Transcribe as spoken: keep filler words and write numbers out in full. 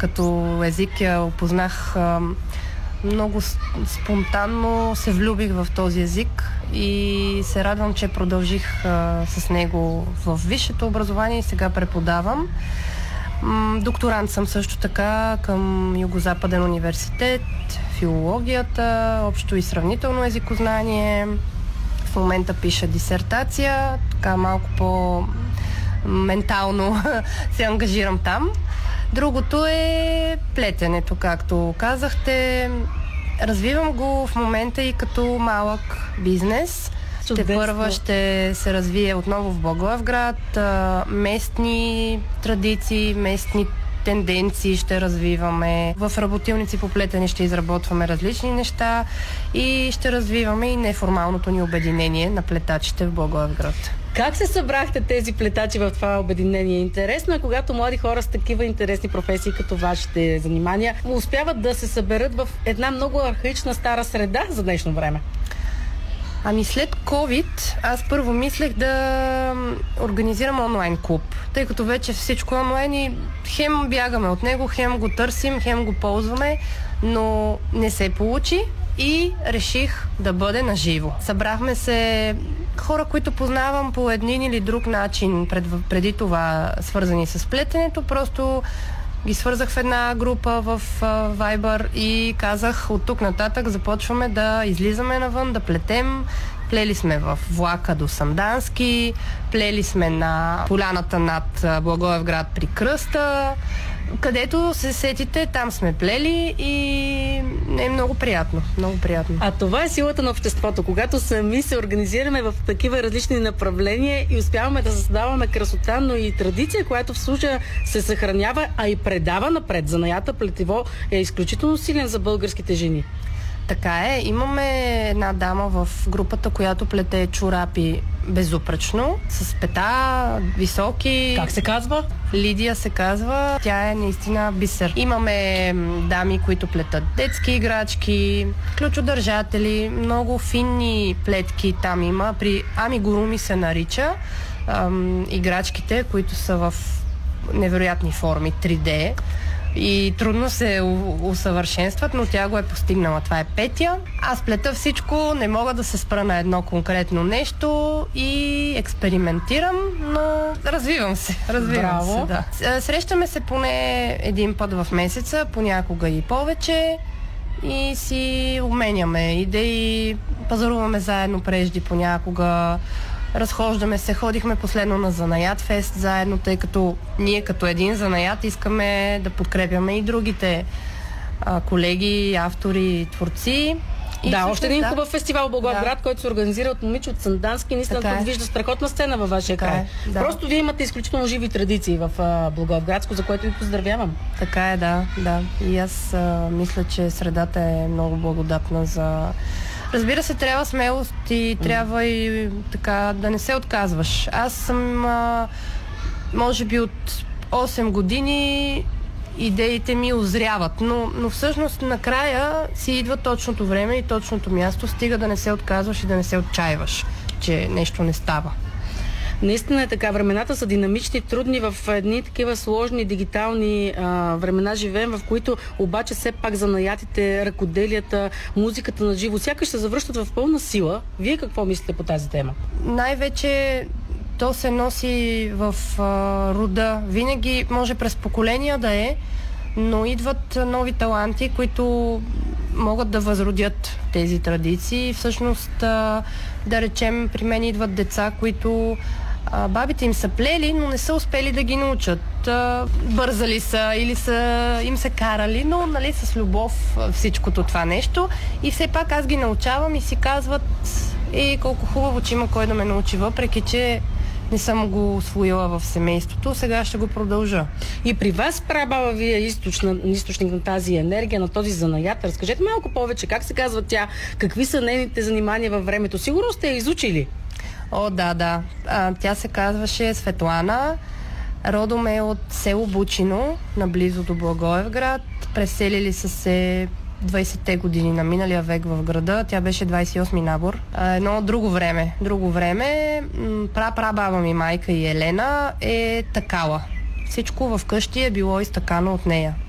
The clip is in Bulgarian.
като език я опознах а, много спонтанно, се влюбих в този език и се радвам, че продължих а, с него в висшето образование и сега преподавам. М- докторант съм също така към Югозападен университет, филологията, общо и сравнително езикознание. В момента пиша дисертация, така малко по-ментално се ангажирам там. Другото е плетенето, както казахте. Развивам го в момента и като малък бизнес. Ще първа ще се развие отново в Благоевград. Местни традиции, местни тенденции ще развиваме. В работилници по плетене ще изработваме различни неща и ще развиваме и неформалното ни обединение на плетачите в Благоевград. Как се събрахте тези плетачи в това обединение? Интересно е, когато млади хора с такива интересни професии като вашите занимания успяват да се съберат в една много архаична стара среда за днешно време. Ами след COVID аз първо мислех да организирам онлайн клуб, тъй като вече всичко онлайн и хем бягаме от него, хем го търсим, хем го ползваме, но не се получи и реших да бъде наживо. Събрахме се хора, които познавам по един или друг начин пред, преди това, свързани с плетенето, просто ги свързах в една група в uh, Viber и казах, от тук нататък започваме да излизаме навън, да плетем. Плели сме в влака до Сандански, плели сме на поляната над Благоевград при Кръста. Където се сетите, там сме плели и е много приятно, много приятно. А това е силата на обществото, когато сами се организираме в такива различни направления и успяваме да създаваме красота, но и традиция, която в случая се съхранява, а и предава напред. Занаята плетиво е изключително силен за българските жени. Така е. Имаме една дама в групата, която плете чорапи безупречно, с пета, високи. Как се казва? Лидия се казва. Тя е наистина бисер. Имаме дами, които плетат детски играчки, ключодържатели, много финни плетки там има. При амигуруми се нарича ам, играчките, които са в невероятни форми, три Д. И трудно се усъвършенстват, но тя го е постигнала. Това е Петя. Аз плета всичко, не мога да се спра на едно конкретно нещо и експериментирам, но развивам се. Развивам Браво. се, да. Срещаме се поне един път в месеца, понякога и повече и си обменяме идеи, пазаруваме заедно прежди понякога. Разхождаме се, ходихме последно на Занаят фест заедно, тъй като ние като един занаят искаме да подкрепяме и другите а, колеги, автори, творци. И да, още един хубав фестивал в Благоевград, да. който се организира от момиче от Сандански. Наистина тук е. Вижда страхотна сцена във вашия така край. Е, да. Просто вие имате изключително живи традиции в а, Благоевградско, за което ви поздравявам. Така е, да, да. И аз а, мисля, че средата е много благодатна за... Разбира се, трябва смелост и трябва и така да не се отказваш. Аз съм, а, може би от осем години идеите ми озряват, но, но всъщност накрая си идва точното време и точното място, стига да не се отказваш и да не се отчаиваш, че нещо не става. Наистина е така. Времената са динамични, трудни, в едни такива сложни дигитални а, времена живеем, в които обаче все пак занаятите, ръкоделията, музиката на живо, сякаш се завръщат в пълна сила. Вие какво мислите по тази тема? Най-вече то се носи в а, рода. Винаги може през поколения да е, но идват нови таланти, които могат да възродят тези традиции. Всъщност, а, да речем, при мен идват деца, които а, бабите им са плели, но не са успели да ги научат. А, бързали са или са, им се карали, но нали, с любов всичкото това нещо. И все пак аз ги научавам и си казват, е, колко хубаво, че има кой да ме научи, въпреки че не съм го усвоила в семейството, сега ще го продължа. И при вас прабаба ви е източна, източник на тази енергия, на този занаят. Разкажете малко повече, как се казва тя, какви са нейните занимания във времето. Сигурно сте я изучили? О, да, да. А, тя се казваше Светлана. Родом е от село Бучино, наблизо до Благоевград. Преселили са се двайсетте години на миналия век в града. Тя беше двайсет и осми набор. Едно друго време. Друго време. Пра-прабаба ми майка и Елена е такала. Всичко в къщи е било изтъкано от нея.